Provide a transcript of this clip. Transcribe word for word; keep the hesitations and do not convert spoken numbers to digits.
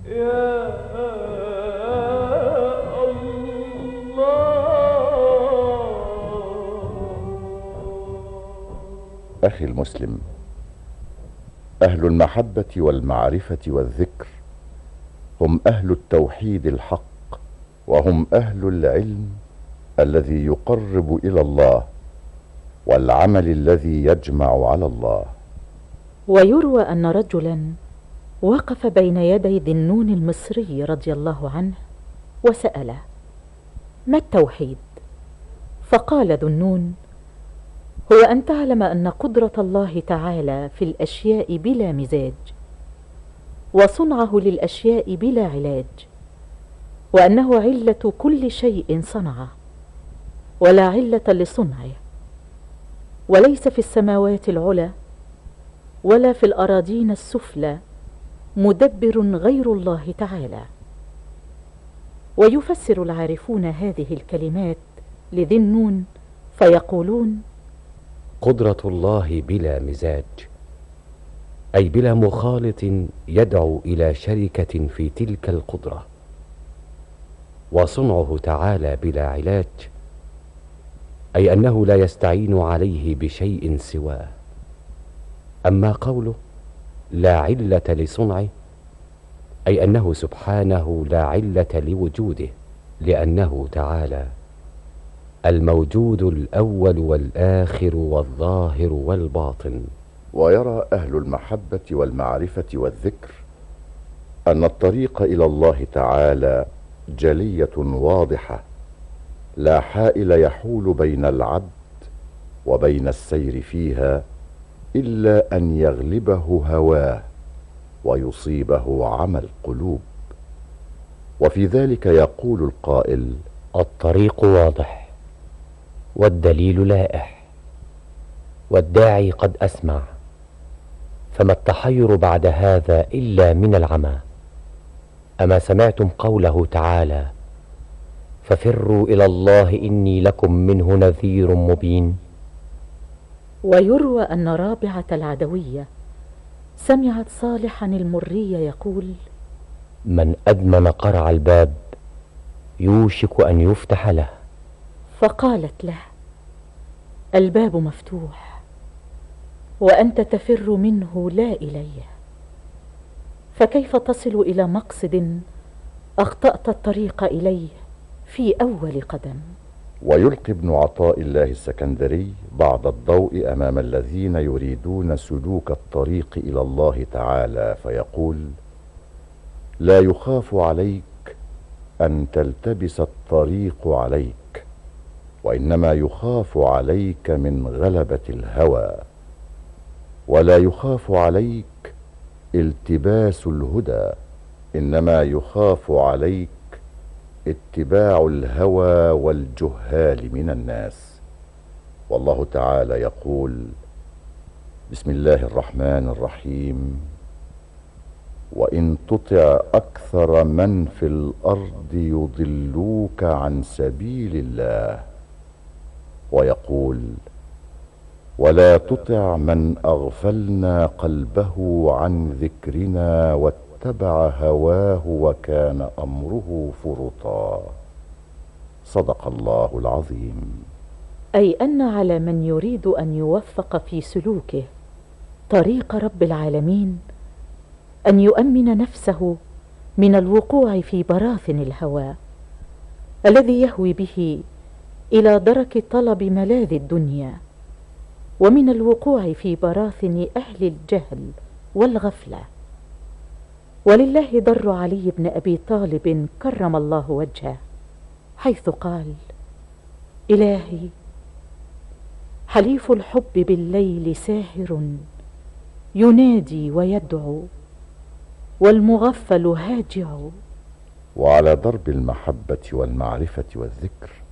يا الله. أخي المسلم، أهل المحبة والمعرفة والذكر هم أهل التوحيد الحق، وهم أهل العلم الذي يقرب إلى الله، والعمل الذي يجمع على الله. ويروى أن رجلا وقف بين يدي ذي النون المصري رضي الله عنه وسأله: ما التوحيد؟ فقال ذو النون: هو أن تعلم أن قدرة الله تعالى في الأشياء بلا مزاج، وصنعه للأشياء بلا علاج، وأنه علة كل شيء صنعه ولا علة لصنعه، وليس في السماوات العلى ولا في الأراضين السفلى مدبر غير الله تعالى. ويفسر العارفون هذه الكلمات لذي النون فيقولون: قدرة الله بلا مزاج، أي بلا مخالط يدعو إلى شركة في تلك القدرة، وصنعه تعالى بلا علاج، أي أنه لا يستعين عليه بشيء سواه. أما قوله لا علة لصنعه، أي أنه سبحانه لا علة لوجوده، لأنه تعالى الموجود الأول والآخر والظاهر والباطن. ويرى أهل المحبة والمعرفة والذكر أن الطريق إلى الله تعالى جلية واضحة، لا حائل يحول بين العبد وبين السير فيها إلا أن يغلبه هواه ويصيبه عمى القلوب. وفي ذلك يقول القائل: الطريق واضح والدليل لائح والداعي قد أسمع، فما التحير بعد هذا إلا من العمى. أما سمعتم قوله تعالى: ففروا إلى الله إني لكم منه نذير مبين؟ ويروى أن رابعة العدوية سمعت صالحا المري يقول: من أدمن قرع الباب يوشك أن يفتح له. فقالت له: الباب مفتوح وأنت تفر منه لا إليه، فكيف تصل إلى مقصد أخطأت الطريق إليه في أول قدم؟ ويلقي ابن عطاء الله السكندري بعض الضوء أمام الذين يريدون سلوك الطريق إلى الله تعالى فيقول: لا يخاف عليك أن تلتبس الطريق عليك، وإنما يخاف عليك من غلبة الهوى، ولا يخاف عليك التباس الهدى، إنما يخاف عليك اتباع الهوى والجهال من الناس. والله تعالى يقول: بسم الله الرحمن الرحيم: وإن تطع أكثر من في الأرض يضلوك عن سبيل الله. ويقول: ولا تطع من أغفلنا قلبه عن ذكرنا واتبع هواه وكان أمره فرطا. صدق الله العظيم. أي أن على من يريد أن يوفق في سلوكه طريق رب العالمين أن يؤمن نفسه من الوقوع في براثن الهوى الذي يهوي به إلى درك طلب ملاذ الدنيا، ومن الوقوع في براثن أهل الجهل والغفلة. ولله در علي بن أبي طالب كرم الله وجهه حيث قال: إلهي حليف الحب بالليل ساهر ينادي ويدعو والمغفل هاجع. وعلى ضرب المحبة والمعرفة والذكر